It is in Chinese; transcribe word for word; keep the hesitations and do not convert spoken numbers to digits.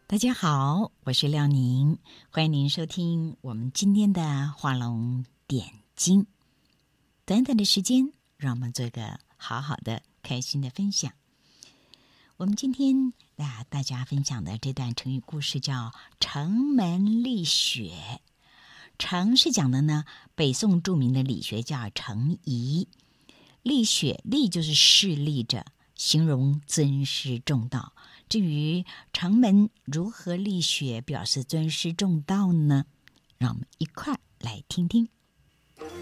大家好，我是廖宁，欢迎您收听我们今天的画龙点睛。短短的时间，让我们做一个好好的、开心的分享。我们今天啊，大家分享的这段成语故事叫“城门立雪”。城是讲的呢，北宋著名的理学家程颐。立雪，立就是势立着，形容尊师重道。至于城门如何立雪表示尊师重道呢？让我们一块来听听。